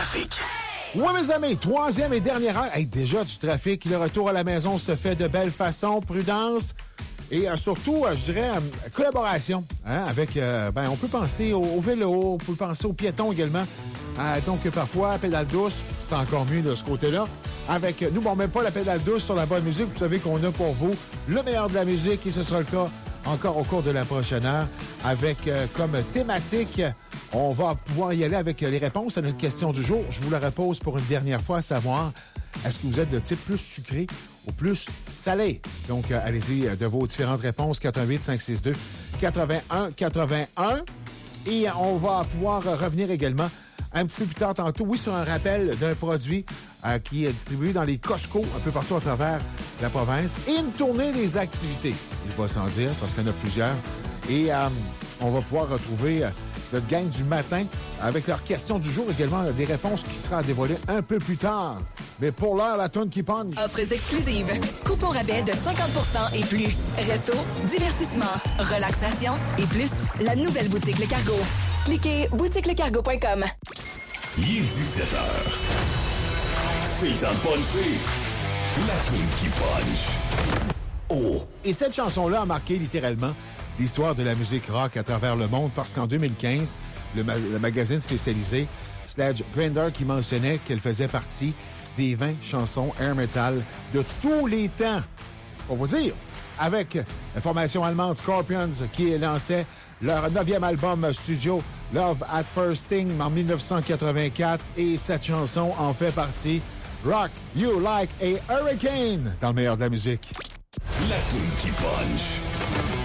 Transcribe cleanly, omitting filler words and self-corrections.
trafic. Oui, mes amis, troisième et dernière heure. Hey, déjà du trafic. Le retour à la maison se fait de belle façon, prudence et surtout, je dirais, collaboration. Hein, avec, on peut penser au vélo, on peut penser aux piétons également. Donc, parfois, pédale douce, c'est encore mieux de ce côté-là. Avec nous, on ne met pas la pédale douce sur la bonne musique. Vous savez qu'on a pour vous le meilleur de la musique et ce sera le cas encore au cours de la prochaine heure avec comme thématique, on va pouvoir y aller avec les réponses à notre question du jour. Je vous la repose pour une dernière fois, à savoir, est-ce que vous êtes de type plus sucré ou plus salé? Donc, allez-y de vos différentes réponses, 88-562-81-81. Et on va pouvoir revenir également un petit peu plus tard tantôt, oui, sur un rappel d'un produit qui est distribué dans les Costco un peu partout à travers la province et une tournée des activités. Il va sans dire, parce qu'il y en a plusieurs. Et on va pouvoir retrouver notre gang du matin avec leur question du jour, également des réponses qui seront dévoilées un peu plus tard. Mais pour l'heure, la toune qui punch. Offres exclusives. Coupons rabais de 50% et plus. Resto, divertissement, relaxation et plus. La nouvelle boutique Le Cargo. Cliquez boutiquelecargo.com. Il est 17h. C'est le temps de puncher. La toune qui punch. Oh! Et cette chanson-là a marqué littéralement l'histoire de la musique rock à travers le monde parce qu'en 2015, le magazine spécialisé Sledge Grinder qui mentionnait qu'elle faisait partie des 20 chansons air metal de tous les temps. On va dire, avec la formation allemande Scorpions qui lançait leur 9e album studio Love at First Sting en 1984 et cette chanson en fait partie. Rock You Like a Hurricane dans le meilleur de la musique. La toune qui punch.